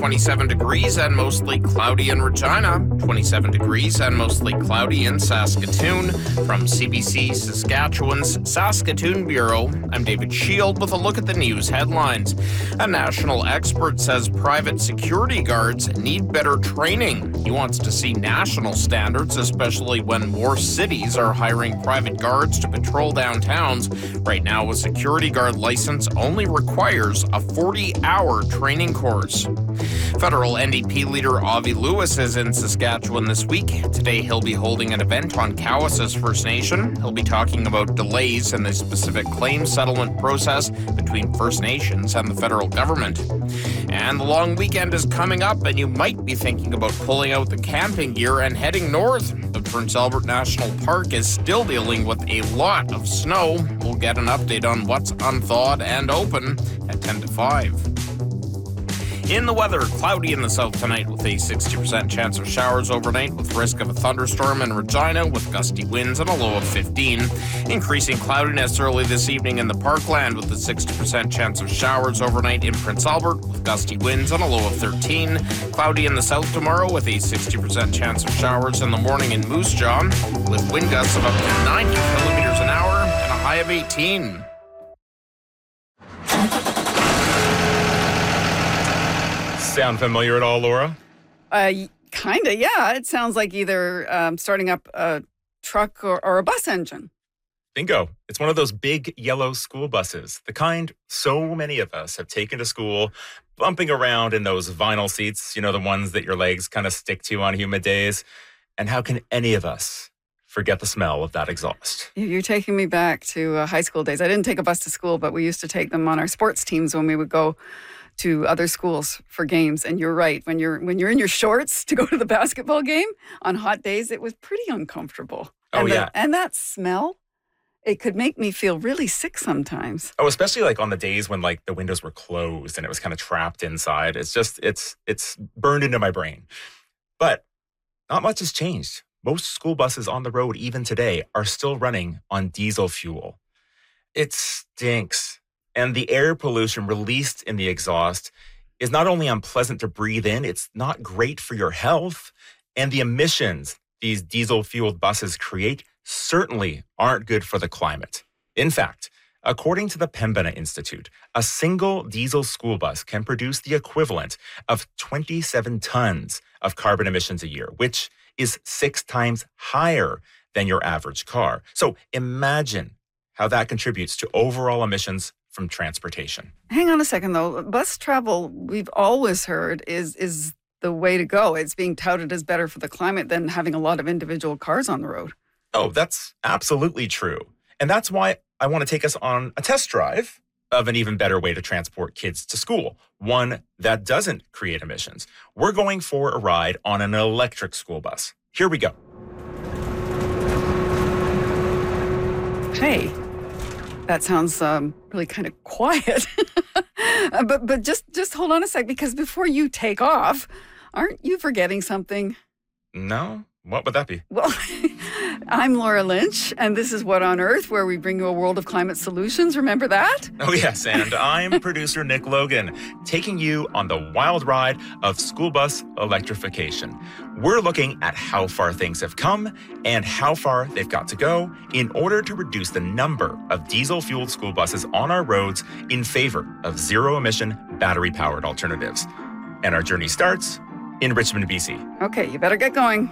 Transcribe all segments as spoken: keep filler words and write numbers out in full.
twenty-seven degrees and mostly cloudy in Regina, twenty-seven degrees and mostly cloudy in Saskatoon. From C B C Saskatchewan's Saskatoon Bureau, I'm David Shield with a look at the news headlines. A national expert says private security guards need better training. He wants to see national standards, especially when more cities are hiring private guards to patrol downtowns. Right now, a security guard license only requires a forty-hour training course. Federal N D P leader Avi Lewis is in Saskatchewan this week. Today, he'll be holding an event on Cowessess First Nation. He'll be talking about delays in the specific claim settlement process between First Nations and the federal government. And the long weekend is coming up, and you might be thinking about pulling out the camping gear and heading north. The Prince Albert National Park is still dealing with a lot of snow. We'll get an update on what's unthawed and open at ten to five. In the weather, cloudy in the south tonight with a sixty percent chance of showers overnight with risk of a thunderstorm in Regina with gusty winds and a low of fifteen. Increasing cloudiness early this evening in the Parkland with a sixty percent chance of showers overnight in Prince Albert with gusty winds and a low of thirteen. Cloudy in the south tomorrow with a sixty percent chance of showers in the morning in Moose Jaw with wind gusts of up to ninety kilometers an hour and a high of eighteen. Sound familiar at all, Laura? Uh, kind of, yeah. It sounds like either um, starting up a truck or, or a bus engine. Bingo. It's one of those big yellow school buses, the kind so many of us have taken to school, bumping around in those vinyl seats, you know, the ones that your legs kind of stick to on humid days. And how can any of us forget the smell of that exhaust? You're taking me back to uh, high school days. I didn't take a bus to school, but we used to take them on our sports teams when we would go to other schools for games. And you're right, when you're when you're in your shorts to go to the basketball game on hot days, it was pretty uncomfortable. Oh, and yeah. The, and that smell, it could make me feel really sick sometimes. Oh, especially like on the days when like the windows were closed and it was kind of trapped inside. It's just, it's it's burned into my brain. But not much has changed. Most school buses on the road, even today, are still running on diesel fuel. It stinks. And the air pollution released in the exhaust is not only unpleasant to breathe in, it's not great for your health. And the emissions these diesel-fueled buses create certainly aren't good for the climate. In fact, according to the Pembina Institute, a single diesel school bus can produce the equivalent of twenty-seven tons of carbon emissions a year, which is six times higher than your average car. So imagine how that contributes to overall emissions from transportation. Hang on a second, though. Bus travel, we've always heard, is is the way to go. It's being touted as better for the climate than having a lot of individual cars on the road. Oh, that's absolutely true. And that's why I want to take us on a test drive of an even better way to transport kids to school, one that doesn't create emissions. We're going for a ride on an electric school bus. Here we go. Hey. That sounds um, really kind of quiet. but but just, just hold on a sec, because before you take off, aren't you forgetting something? No? What would that be? Well, I'm Laura Lynch, and this is What on Earth, where we bring you a world of climate solutions. Remember that? Oh, yes, and I'm producer Nick Logan, taking you on the wild ride of school bus electrification. We're looking at how far things have come and how far they've got to go in order to reduce the number of diesel-fueled school buses on our roads in favor of zero-emission, battery-powered alternatives. And our journey starts in Richmond, B C. Okay, you better get going.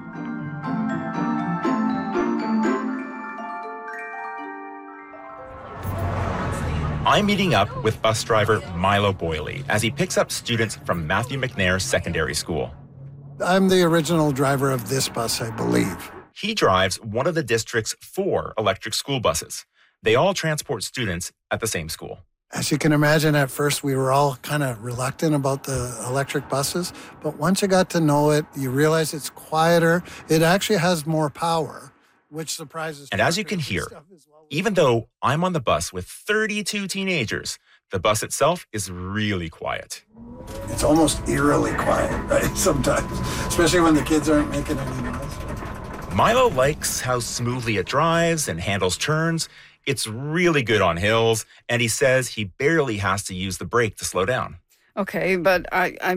I'm meeting up with bus driver Milo Boyle as he picks up students from Matthew McNair Secondary School. I'm the original driver of this bus, I believe. He drives one of the district's four electric school buses. They all transport students at the same school. As you can imagine, at first we were all kind of reluctant about the electric buses, but once you got to know it, you realize it's quieter. It actually has more power, which surprises. And as you can hear, even though I'm on the bus with thirty-two teenagers, the bus itself is really quiet. It's almost eerily quiet, right? Sometimes, especially when the kids aren't making any noise. Milo likes how smoothly it drives and handles turns. It's really good on hills, and he says he barely has to use the brake to slow down. Okay, but I, I'm